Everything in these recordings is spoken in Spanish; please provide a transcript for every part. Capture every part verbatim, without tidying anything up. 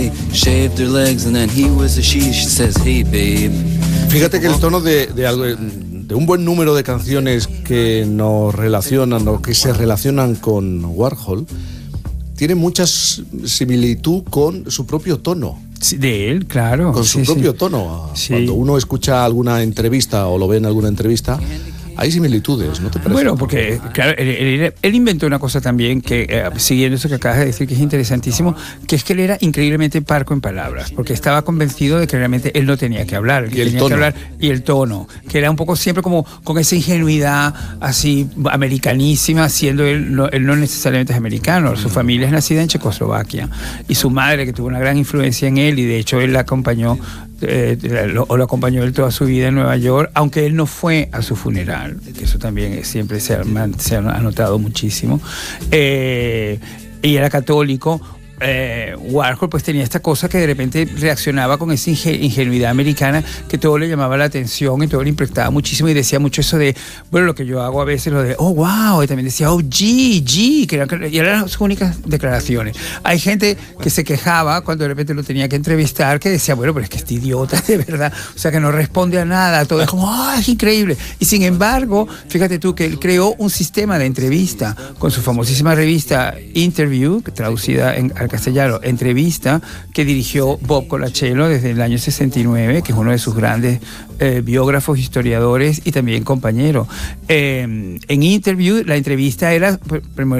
they shaved their legs and then he was a she. She says, hey babe. Fíjate que el tono de, de algo, de un buen número de canciones que nos relacionan o que se relacionan con Warhol tiene mucha similitud con su propio tono. Sí, de él, claro. Con su sí, propio sí. tono. Sí. Cuando uno escucha alguna entrevista o lo ve en alguna entrevista, hay similitudes, ¿no te parece? Bueno, porque claro, él, él, él inventó una cosa también que, eh, siguiendo eso que acabas de decir, que es interesantísimo, que es que él era increíblemente parco en palabras, porque estaba convencido de que realmente él no tenía que hablar, que y el tenía tono. que hablar, y el tono, que era un poco siempre como con esa ingenuidad así americanísima, siendo él no, él no necesariamente es americano, su familia es nacida en Checoslovaquia, y su madre, que tuvo una gran influencia en él, y de hecho él la acompañó, eh, lo, o lo acompañó él toda su vida en Nueva York, aunque él no fue a su funeral, que eso también siempre se ha, se ha notado muchísimo, eh, y era católico. Eh, Warhol pues tenía esta cosa que de repente reaccionaba con esa ingenuidad americana que todo le llamaba la atención y todo le impactaba muchísimo, y decía mucho eso de, bueno, lo que yo hago a veces, lo de, oh, wow, y también decía, oh, G, G, que eran, y eran las únicas declaraciones. Hay gente que se quejaba cuando de repente lo tenía que entrevistar, que decía, bueno, pero es que este idiota, de verdad, o sea, que no responde a nada, todo es como, oh, es increíble. Y sin embargo, fíjate tú que él creó un sistema de entrevista con su famosísima revista Interview, traducida en al castellano, Entrevista, que dirigió Bob Colaccello desde el año sesenta y nueve, que es uno de sus grandes eh, biógrafos, historiadores y también compañero. Eh, en Interview, la entrevista era pre-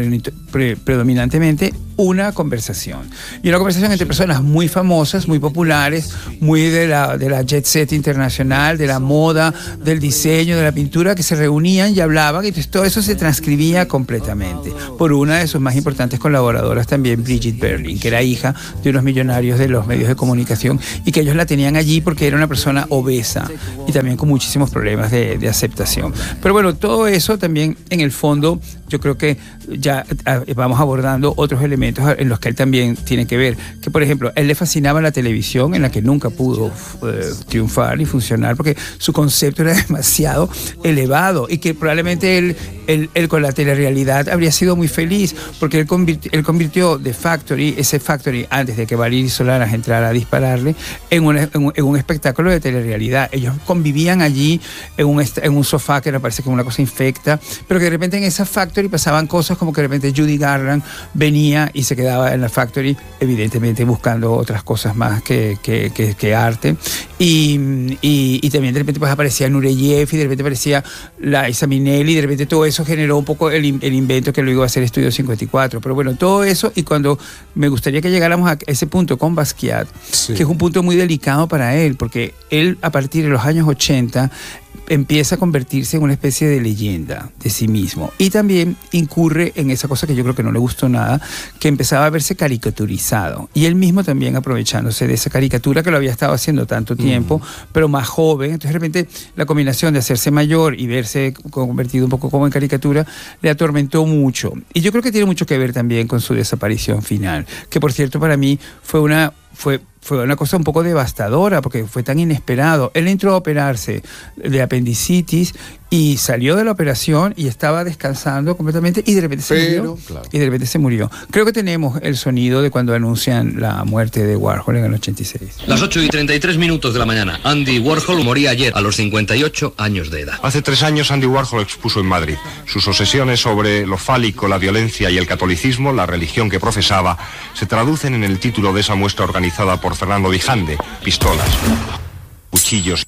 pre- predominantemente una conversación. Y una conversación entre personas muy famosas, muy populares, muy de la, de la jet set internacional, de la moda, del diseño, de la pintura, que se reunían y hablaban, y entonces todo eso se transcribía completamente por una de sus más importantes colaboradoras también, Brigitte Berlin, que era hija de unos millonarios de los medios de comunicación, y que ellos la tenían allí porque era una persona obesa y también con muchísimos problemas de, de aceptación. Pero bueno, todo eso también en el fondo yo creo que ya vamos abordando otros elementos en los que él también tiene que ver, que por ejemplo, a él le fascinaba la televisión, en la que nunca pudo eh, triunfar y funcionar porque su concepto era demasiado elevado, y que probablemente él, él, él con la telerrealidad habría sido muy feliz, porque él convirtió, él convirtió The Factory, ese Factory, antes de que Valery Solanas entrara a dispararle, en, una, en, un, en un espectáculo de telerrealidad. Ellos convivían allí en un, en un sofá que me parece como una cosa infecta, pero que de repente en esa Factory pasaban cosas como que de repente Judy Garland venía y se quedaba en la Factory, evidentemente buscando otras cosas más que, que, que, que arte, y, y, y también de repente pues aparecía Nureyev, y de repente aparecía la Isa Minnelli, y de repente todo eso generó un poco el, el invento que luego iba a ser Estudio cincuenta y cuatro. Pero bueno, todo eso, y cuando me gustaría que llegáramos a ese punto con Basquiat, sí, que es un punto muy delicado para él, porque él a partir de los años ochenta empieza a convertirse en una especie de leyenda de sí mismo, y también incurre en esa cosa que yo creo que no le gustó nada, que empezaba a verse caricaturizado, y él mismo también aprovechándose de esa caricatura que lo había estado haciendo tanto tiempo, mm. pero más joven. Entonces de repente la combinación de hacerse mayor y verse convertido un poco como en caricatura le atormentó mucho, y yo creo que tiene mucho que ver también con su desaparición final, que por cierto para mí fue una fue fue una cosa un poco devastadora, porque fue tan inesperado. Él entró a operarse de apendicitis y salió de la operación y estaba descansando completamente, y de repente se Pero, murió. claro. Y de repente se murió. Creo que tenemos el sonido de cuando anuncian la muerte de Warhol en el ochenta y seis. Las ocho y treinta y tres minutos de la mañana. Andy Warhol moría ayer a los cincuenta y ocho años de edad. Hace tres años Andy Warhol expuso en Madrid. Sus obsesiones sobre lo fálico, la violencia y el catolicismo, la religión que profesaba, se traducen en el título de esa muestra organizada por Fernando Dijande: Pistolas, cuchillos,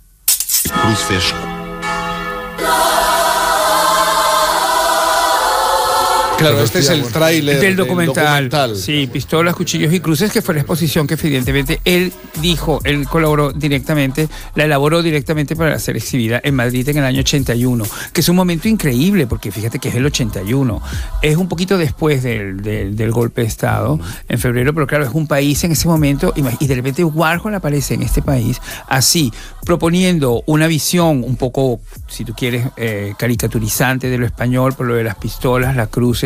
cruces. Claro, este es el tráiler del documental. del documental. Sí, Pistolas, Cuchillos y Cruces, que fue la exposición que evidentemente él dijo, él colaboró directamente, la elaboró directamente para ser exhibida en Madrid en el año ochenta y uno, que es un momento increíble, porque fíjate que es el ochenta y uno, es un poquito después del, del, del golpe de Estado, en febrero, pero claro, es un país en ese momento, y de repente Warhol aparece en este país así, proponiendo una visión un poco, si tú quieres, eh, caricaturizante de lo español, por lo de las pistolas, las cruces,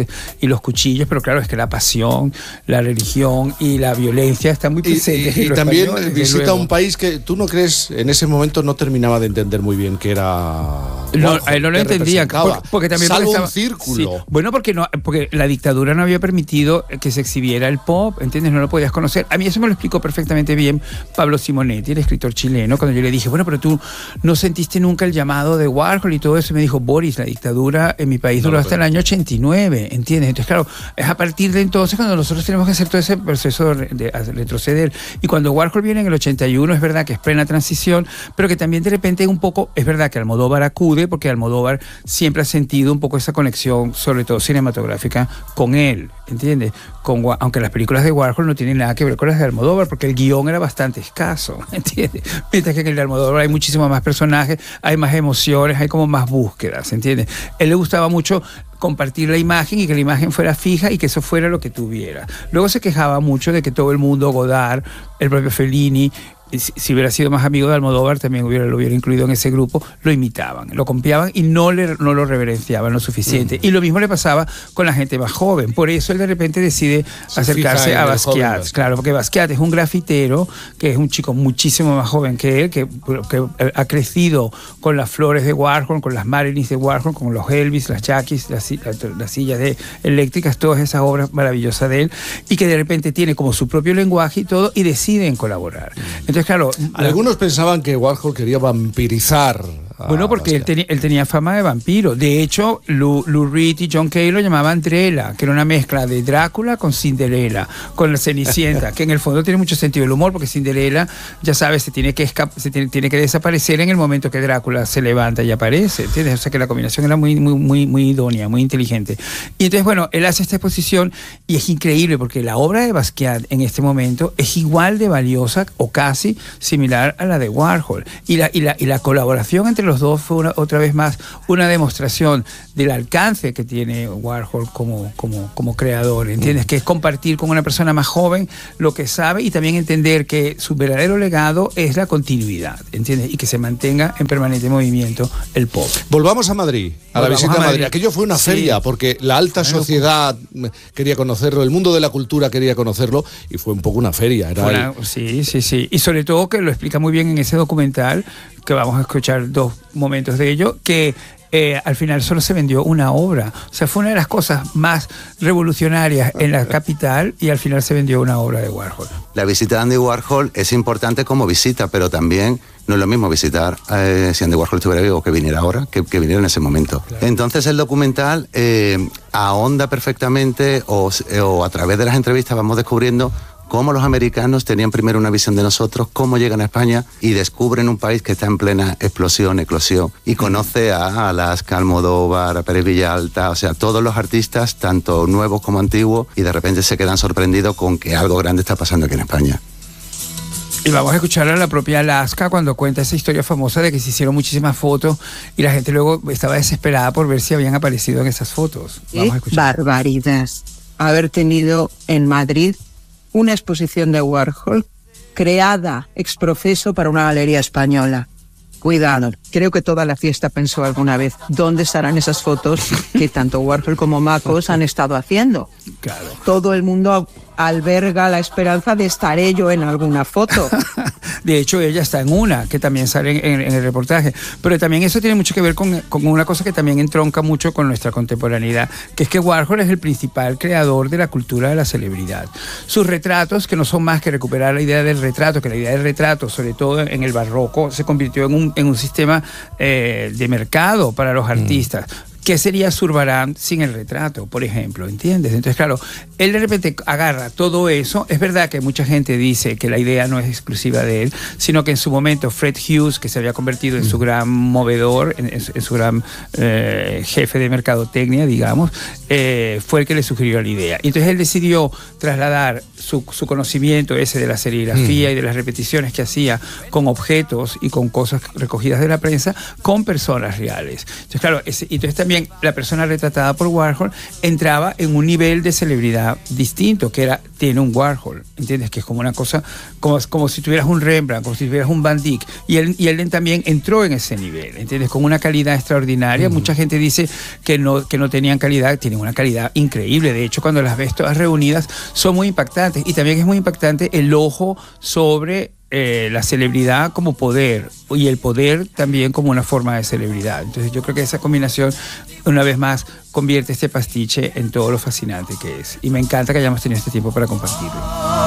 entonces, y los cuchillos, pero claro, es que la pasión, la religión y la violencia están muy presentes. Y, y, en y los también españoles, visita luego. un país que tú no crees, en ese momento no terminaba de entender muy bien que era... No, Warhol, él no lo que entendía, representaba. porque, porque también Salvo porque estaba- un círculo. Sí, bueno, porque no, porque la dictadura no había permitido que se exhibiera el pop, ¿entiendes? No lo podías conocer. A mí eso me lo explicó perfectamente bien Pablo Simonetti, el escritor chileno, cuando yo le dije, bueno, pero tú no sentiste nunca el llamado de Warhol y todo eso. Y me dijo, Boris, la dictadura en mi país No duró lo hasta el año ochenta y nueve, ¿entiendes? Entonces, claro, es a partir de entonces cuando nosotros tenemos que hacer todo ese proceso de, de, de retroceder. Y cuando Warhol viene en el ochenta y uno, es verdad que es plena transición, pero que también de repente un poco, es verdad que Almodóvar acude, porque Almodóvar siempre ha sentido un poco esa conexión, sobre todo cinematográfica, con él, ¿entiendes? Con, aunque las películas de Warhol no tienen nada que ver con las de Almodóvar, porque el guión era bastante escaso, ¿entiendes? Mientras que en el de Almodóvar hay muchísimos más personajes, hay más emociones, hay como más búsquedas, ¿entiendes? Él le gustaba mucho compartir la imagen y que la imagen fuera fija y que eso fuera lo que tuviera. Luego se quejaba mucho de que todo el mundo, Godard, el propio Fellini, si, si hubiera sido más amigo de Almodóvar, también hubiera, lo hubiera incluido en ese grupo, lo imitaban, lo copiaban y no, le, no lo reverenciaban lo suficiente. Mm. Y lo mismo le pasaba con la gente más joven. Por eso él de repente decide se acercarse a Basquiat. Claro, porque Basquiat es un grafitero, que es un chico muchísimo más joven que él, que, que ha crecido con las flores de Warhol, con las Marilyns de Warhol, con los Elvis, las Jackies, las, las sillas de, eléctricas, todas esas obras maravillosas de él, y que de repente tiene como su propio lenguaje y todo, y deciden colaborar. Entonces, claro, algunos la... pensaban que Warhol quería vampirizar. Bueno, porque él, teni, él tenía fama de vampiro. De hecho, Lou, Lou Reed y John Cale lo llamaban Drella, que era una mezcla de Drácula con Cinderella, con la Cenicienta, que en el fondo tiene mucho sentido el humor, porque Cinderella, ya sabes, se tiene que escap- se tiene, tiene que desaparecer en el momento que Drácula se levanta y aparece, ¿entiendes? O sea que la combinación era muy, muy, muy, muy idónea, muy inteligente. Y entonces, bueno, él hace esta exposición y es increíble porque la obra de Basquiat en este momento es igual de valiosa o casi similar a la de Warhol. Y la, y la, y la colaboración entre los dos fue una, otra vez más una demostración del alcance que tiene Warhol como, como, como creador, ¿entiendes? Que es compartir con una persona más joven lo que sabe y también entender que su verdadero legado es la continuidad, ¿entiendes? Y que se mantenga en permanente movimiento el pop. Volvamos a Madrid, a Volvamos la visita a Madrid. Madrid. Aquello fue una sí. feria, porque la alta sociedad quería conocerlo, el mundo de la cultura quería conocerlo, y fue un poco una feria. Era una, el... Sí, sí, sí. Y sobre todo que lo explica muy bien en ese documental, que vamos a escuchar dos momentos de ello, que eh, al final solo se vendió una obra. O sea, fue una de las cosas más revolucionarias en la capital y al final se vendió una obra de Warhol. La visita de Andy Warhol es importante como visita, pero también no es lo mismo visitar eh, si Andy Warhol estuviera vivo que viniera ahora, que, que viniera en ese momento. Claro. Entonces el documental eh, ahonda perfectamente o, o a través de las entrevistas vamos descubriendo cómo los americanos tenían primero una visión de nosotros, cómo llegan a España y descubren un país que está en plena explosión, eclosión, y conoce a Alaska, Almodóvar, a Pérez Villalta, o sea, todos los artistas, tanto nuevos como antiguos, y de repente se quedan sorprendidos con que algo grande está pasando aquí en España. Y vamos a escuchar a la propia Alaska cuando cuenta esa historia famosa de que se hicieron muchísimas fotos y la gente luego estaba desesperada por ver si habían aparecido en esas fotos. Vamos a escuchar. Barbaridad. Haber tenido en Madrid una exposición de Warhol creada ex profeso para una galería española. Cuidado, creo que toda la fiesta pensó alguna vez, ¿dónde estarán esas fotos que tanto Warhol como Macos han estado haciendo? Claro. Todo el mundo alberga la esperanza de estar ello en alguna foto. De hecho, ella está en una, que también sale en, en, en el reportaje. Pero también eso tiene mucho que ver con, con una cosa que también entronca mucho con nuestra contemporaneidad, que es que Warhol es el principal creador de la cultura de la celebridad. Sus retratos, que no son más que recuperar la idea del retrato, que la idea del retrato, sobre todo en el barroco, se convirtió en un, en un sistema eh, de mercado para los artistas. Mm. ¿Qué sería Zurbarán sin el retrato, por ejemplo? ¿Entiendes? Entonces, claro, él de repente agarra todo eso. Es verdad que mucha gente dice que la idea no es exclusiva de él, sino que en su momento Fred Hughes, que se había convertido en su gran movedor, en, en, en su gran eh, jefe de mercadotecnia, digamos, eh, fue el que le sugirió la idea. Y entonces él decidió trasladar su, su conocimiento ese de la serigrafía mm. y de las repeticiones que hacía con objetos y con cosas recogidas de la prensa con personas reales. Entonces, claro, ese, entonces también también la persona retratada por Warhol entraba en un nivel de celebridad distinto, que era, tiene un Warhol, ¿entiendes? Que es como una cosa, como, como si tuvieras un Rembrandt, como si tuvieras un Van Dyck, y él, y él también entró en ese nivel, ¿entiendes? Con una calidad extraordinaria. Mm. Mucha gente dice que no, que no tenían calidad, tienen una calidad increíble. De hecho, cuando las ves todas reunidas, son muy impactantes. Y también es muy impactante el ojo sobre eh, la celebridad como poder, y el poder también como una forma de celebridad. Entonces yo creo que esa combinación, una vez más, convierte este pastiche en todo lo fascinante que es. Y me encanta que hayamos tenido este tiempo para compartirlo.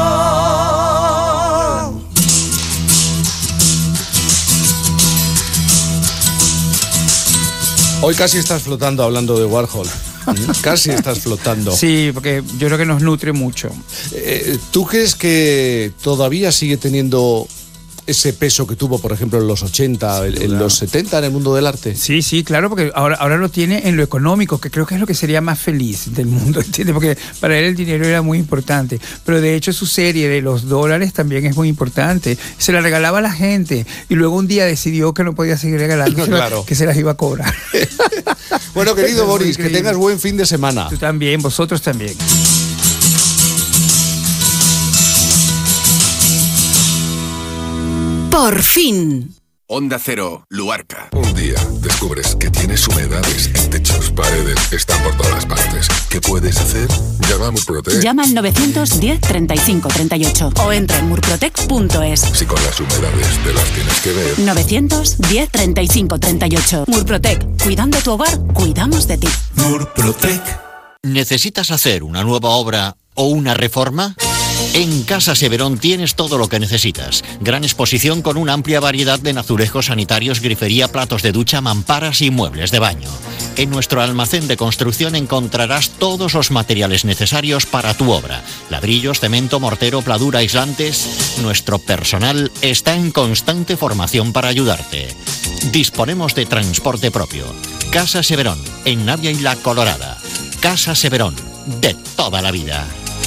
Hoy casi estás flotando hablando de Warhol. Casi estás flotando. Sí, porque yo creo que nos nutre mucho. Eh, ¿Tú crees que todavía sigue teniendo ese peso que tuvo, por ejemplo, en los ochenta, en, en los setenta en el mundo del arte? Sí, sí, claro, porque ahora, ahora lo tiene en lo económico, que creo que es lo que sería más feliz del mundo, ¿entiendes? Porque para él el dinero era muy importante. Pero de hecho su serie de los dólares también es muy importante. Se la regalaba a la gente y luego un día decidió que no podía seguir regalando, claro, que se las iba a cobrar. Bueno, querido Boris, que tengas buen fin de semana. Tú también, vosotros también. Por fin. Onda Cero, Luarca. Un día descubres que tienes humedades en techos, paredes, están por todas partes. ¿Qué puedes hacer? Llama a Murprotec. Llama al novecientos diez treinta y cinco treinta y ocho o entra en murprotec punto es. Si con las humedades te las tienes que ver. novecientos diez treinta y cinco treinta y ocho. Murprotec. Cuidando tu hogar, cuidamos de ti. Murprotec. ¿Necesitas hacer una nueva obra o una reforma? En Casa Severón tienes todo lo que necesitas. Gran exposición con una amplia variedad de azulejos sanitarios, grifería, platos de ducha, mamparas y muebles de baño. En nuestro almacén de construcción encontrarás todos los materiales necesarios para tu obra. Ladrillos, cemento, mortero, pladura, aislantes. Nuestro personal está en constante formación para ayudarte. Disponemos de transporte propio. Casa Severón, en Navia y La Colorada. Casa Severón, de toda la vida.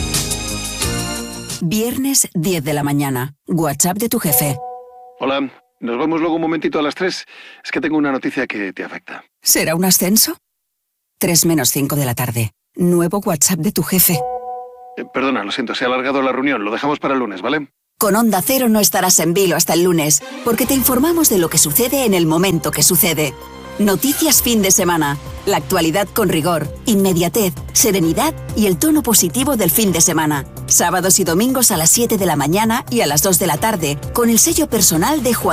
Viernes diez de la mañana. WhatsApp de tu jefe. Hola, nos vemos luego un momentito a las tres. Es que tengo una noticia que te afecta. ¿Será un ascenso? tres menos cinco de la tarde. Nuevo WhatsApp de tu jefe. Eh, perdona, lo siento, se ha alargado la reunión. Lo dejamos para el lunes, ¿vale? Con Onda Cero no estarás en vilo hasta el lunes, porque te informamos de lo que sucede en el momento que sucede. Noticias fin de semana. La actualidad con rigor, inmediatez, serenidad y el tono positivo del fin de semana. Sábados y domingos a las siete de la mañana y a las dos de la tarde, con el sello personal de Juan